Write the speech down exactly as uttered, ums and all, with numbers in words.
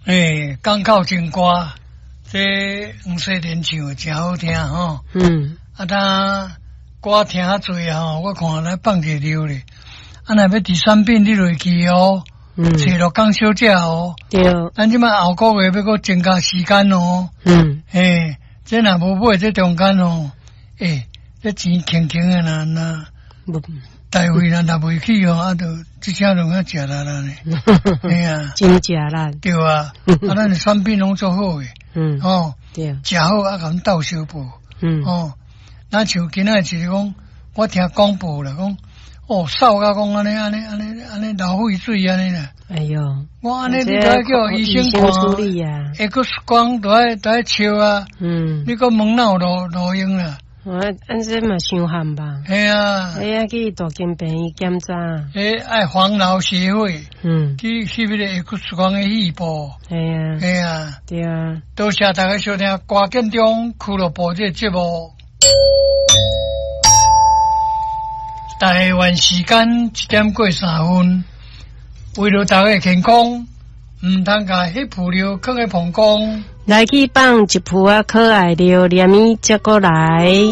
诶，港口情歌，这黄世莲唱的真好听吼。嗯。啊，他歌听较济吼，我看来放一溜咧。啊，若要第三遍你落去哦。嗯。找落港小姐哦。对。咱即摆后个月要搁增加时间哦。嗯。诶，这若无买这中间哦，诶，这钱轻轻的啦啦。大会啦，若袂去哦，啊，就即车拢要食力啦呢。哎啊， 真食啦。 对啊，啊，咱产品拢做好诶。嗯。哦。对。食好啊，甲阮斗小报。嗯。哦。咱像今仔就是讲，我听广播啦，讲哦，扫甲讲安尼安尼安尼安尼流血水安尼啦。哎哟。我安尼你都要叫医生看。处理啊。X 光都要都要照啊。嗯。你个问哪有路路用啦？ 我按这嘛伤寒吧。系啊。哎呀，去大金病院检查。 诶，爱防老协会。嗯。去去迄个 X 光的细部。系啊。系啊。对啊。多谢大家收听歌建中俱乐部这个节目。台湾时间一点过三分，为了大家健康，唔通甲迄铺料放喺膀胱。 来去放一铺啊可爱料，连咪接过来。